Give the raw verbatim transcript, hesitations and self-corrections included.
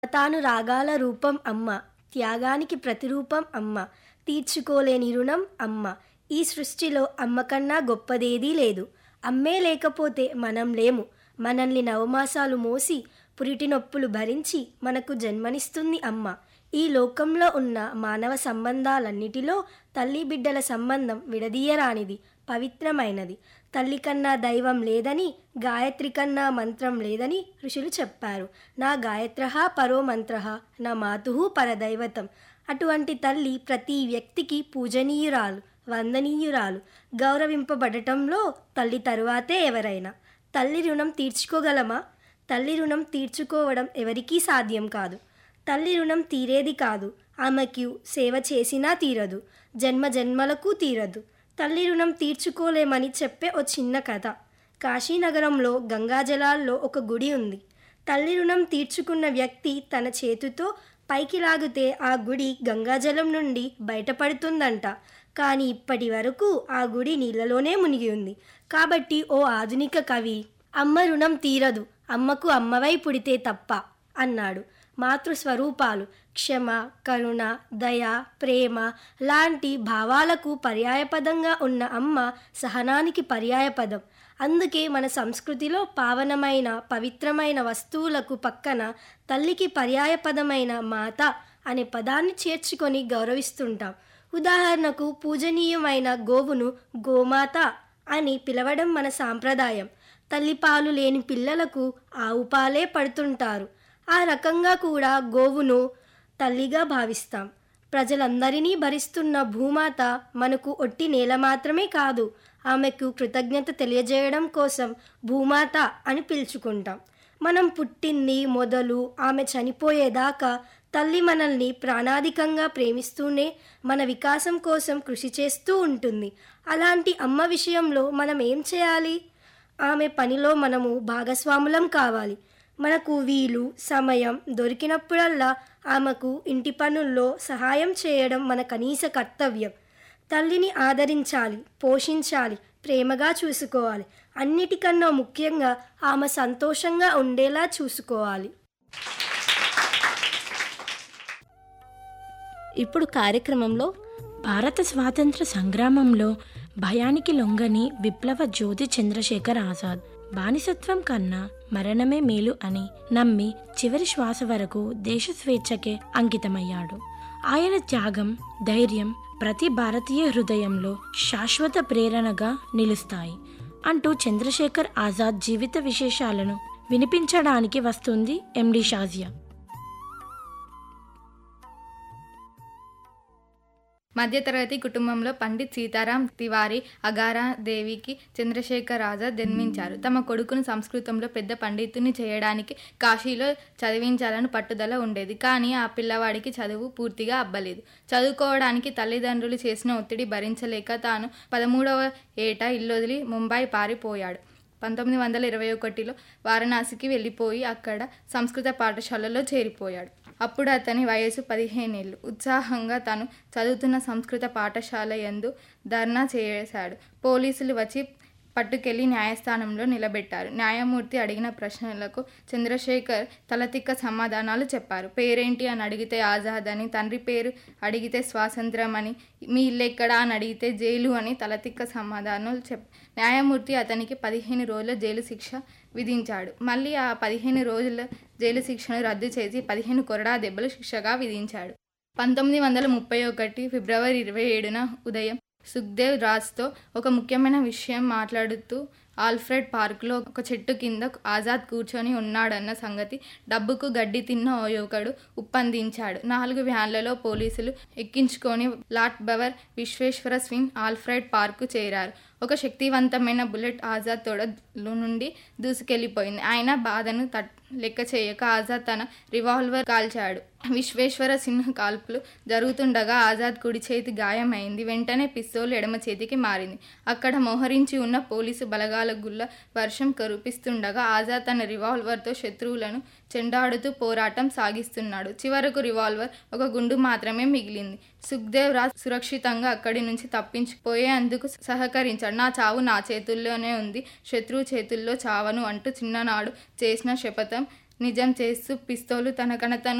తాను రాగాల రూపం అమ్మ, త్యాగానికి ప్రతిరూపం అమ్మ, తీర్చుకోలేని రుణం అమ్మ. ఈ సృష్టిలో అమ్మ కన్నా గొప్పదేదీ లేదు. అమ్మే లేకపోతే మనం లేము. మనల్ని నవమాసాలు మోసి పురిటి నొప్పులు భరించి మనకు జన్మనిస్తుంది అమ్మ. ఈ లోకంలో ఉన్న మానవ సంబంధాలన్నిటిలో తల్లి బిడ్డల సంబంధం విడదీయరానిది, పవిత్రమైనది. తల్లి కన్నా దైవం లేదని, గాయత్రి కన్నా మంత్రం లేదని ఋషులు చెప్పారు. నా గాయత్రః పరో మంత్రః, నా మాతుః పరదైవతం. అటువంటి తల్లి ప్రతి వ్యక్తికి పూజనీయురాలు, వందనీయురాలు. గౌరవింపబడటంలో తల్లి తరువాతే ఎవరైనా. తల్లి రుణం తీర్చుకోగలమా? తల్లి రుణం తీర్చుకోవడం ఎవరికీ సాధ్యం కాదు. తల్లి రుణం తీరేది కాదు. ఆమెకు సేవ చేసినా తీరదు, జన్మ జన్మలకు తీరదు. తల్లి రుణం తీర్చుకోలేమని చెప్పే ఓ చిన్న కథ. కాశీనగరంలో గంగాజలాల్లో ఒక గుడి ఉంది. తల్లి రుణం తీర్చుకున్న వ్యక్తి తన చేతితో పైకి లాగితే ఆ గుడి గంగాజలం నుండి బయటపడుతుందంట. కానీ ఇప్పటి వరకు ఆ గుడి నీళ్ళలోనే మునిగి ఉంది. కాబట్టి ఓ ఆధునిక కవి, అమ్మ రుణం తీరదు, అమ్మకు అమ్మవై పుడితే తప్ప అన్నాడు. మాతృస్వరూపాలు క్షమ, కరుణ, దయ, ప్రేమ లాంటి భావాలకు పర్యాయపదంగా ఉన్న అమ్మ సహనానికి పర్యాయపదం. అందుకే మన సంస్కృతిలో పావనమైన పవిత్రమైన వస్తువులకు పక్కన తల్లికి పర్యాయపదమైన మాత అనే పదాన్ని చేర్చుకొని గౌరవిస్తుంటాం. ఉదాహరణకు పూజనీయమైన గోవును గోమాత అని పిలవడం మన సాంప్రదాయం. తల్లిపాలు లేని పిల్లలకు ఆవు పాలే పడుతుంటారు. ఆ రకంగా కూడా గోవును తల్లిగా భావిస్తాం. ప్రజలందరినీ భరిస్తున్న భూమాత మనకు ఒట్టి నేల మాత్రమే కాదు, ఆమెకు కృతజ్ఞత తెలియజేయడం కోసం భూమాత అని పిలుచుకుంటాం. మనం పుట్టింది మొదలు ఆమె చనిపోయేదాకా తల్లి మనల్ని ప్రాణాధికంగా ప్రేమిస్తూనే మన వికాసం కోసం కృషి చేస్తూ ఉంటుంది. అలాంటి అమ్మ విషయంలో మనం ఏం చేయాలి? ఆమె పనిలో మనము భాగస్వాములం కావాలి. మనకు వీలు సమయం దొరికినప్పుడల్లా ఆమెకు ఇంటి పనుల్లో సహాయం చేయడం మన కనీస కర్తవ్యం. తల్లిని ఆదరించాలి, పోషించాలి, ప్రేమగా చూసుకోవాలి. అన్నిటికన్నా ముఖ్యంగా ఆమె సంతోషంగా ఉండేలా చూసుకోవాలి. ఇప్పుడు కార్యక్రమంలో భారత స్వాతంత్ర సంగ్రామంలో భయానికి లొంగని విప్లవ జ్యోతి చంద్రశేఖర్ ఆజాద్ బానిసత్వం కన్నా మరణమే మేలు అని నమ్మి చివరి శ్వాస వరకు దేశ స్వేచ్ఛకే అంకితమయ్యాడు. ఆయన త్యాగం, ధైర్యం ప్రతి భారతీయ హృదయంలో శాశ్వత ప్రేరణగా నిలుస్తాయి అంటూ చంద్రశేఖర్ ఆజాద్ జీవిత విశేషాలను వినిపించడానికి వస్తుంది ఎండి షాజియా. మధ్యతరగతి కుటుంబంలో పండిత్ సీతారాం తివారీ అగారా దేవికి చంద్రశేఖర్ ఆజాద్ జన్మించారు. తమ కొడుకును సంస్కృతంలో పెద్ద పండితుని చేయడానికి కాశీలో చదివించాలని పట్టుదల ఉండేది. కానీ ఆ పిల్లవాడికి చదువు పూర్తిగా అబ్బలేదు. చదువుకోవడానికి తల్లిదండ్రులు చేసిన ఒత్తిడి భరించలేక తాను పదమూడవ ఏట ఇల్లొదిలి ముంబై పారిపోయాడు. పంతొమ్మిది వందల ఇరవై ఒకటిలో వారణాసికి వెళ్ళిపోయి అక్కడ సంస్కృత పాఠశాలలో చేరిపోయాడు. అప్పుడు అతని వయసు పదిహేనేళ్ళు. ఉత్సాహంగా తను చదువుతున్న సంస్కృత పాఠశాల యందు ధర్నా చేశాడు. పోలీసులు వచ్చి పట్టుకెళ్లి న్యాయస్థానంలో నిలబెట్టారు. న్యాయమూర్తి అడిగిన ప్రశ్నలకు చంద్రశేఖర్ తలతిక్క సమాధానాలు చెప్పారు. పేరేంటి అని అడిగితే ఆజాద్ అని, తండ్రి పేరు అడిగితే స్వాతంత్రం అని, మీ ఇల్లెక్కడా అని అడిగితే జైలు అని తలతిక్క సమాధానాలు చెప్ న్యాయమూర్తి అతనికి పదిహేను రోజుల జైలు శిక్ష విధించాడు. మళ్ళీ ఆ పదిహేను రోజుల జైలు శిక్షను రద్దు చేసి పదిహేను కొరడా దెబ్బలు శిక్షగా విధించాడు. పంతొమ్మిది వందల ముప్పై ఒకటి ఫిబ్రవరి ఇరవై ఏడున ఉదయం సుఖ్దేవ్ రాజ్తో ఒక ముఖ్యమైన విషయం మాట్లాడుతూ ఆల్ఫ్రెడ్ పార్క్లో ఒక చెట్టు కింద ఆజాద్ కూర్చొని ఉన్నాడన్న సంగతి డబ్బుకు గడ్డి తిన్న ఓ యువకుడు ఉప్పందించాడు. నాలుగు వ్యాన్లలో పోలీసులు ఎక్కించుకొని lord బవర్ Visweswara swing Alfred park చేరారు. ఒక శక్తివంతమైన బుల్లెట్ ఆజాద్ తొడలో నుండి దూసుకెళ్లిపోయింది. ఆయన బాధను తట్ లెక్క చేయక ఆజాద్ తన రివాల్వర్ కాల్చాడు. విశ్వేశ్వర సింహ్ కాల్పులు జరుగుతుండగా ఆజాద్ కుడి చేతి గాయమైంది. వెంటనే పిస్తోల్ ఎడమ చేతికి మారింది. అక్కడ మోహరించి ఉన్న పోలీసు బలగాల గుల్ల వర్షం కురిపిస్తుండగా ఆజాద్ తన రివాల్వర్తో శత్రువులను చెండాడుతూ పోరాటం సాగిస్తున్నాడు. చివరకు రివాల్వర్ ఒక గుండు మాత్రమే మిగిలింది. సుఖ్దేవ్ రాజ్ సురక్షితంగా అక్కడి నుంచి తప్పించిపోయేందుకు సహకరించాడు. నా చావు నా చేతుల్లోనే ఉంది, శత్రువు చేతుల్లో చావను అంటూ చిన్ననాడు చేసిన శపథం నిజం చేస్తూ పిస్తోలు తన ఘనతను